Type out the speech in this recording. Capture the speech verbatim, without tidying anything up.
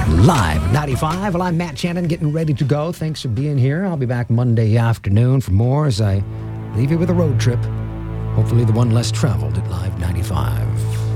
Live ninety-five. Well, I'm Matt Shannon, getting ready to go. Thanks for being here. I'll be back Monday afternoon for more as I leave you with a road trip. Hopefully the one less traveled at Live ninety-five.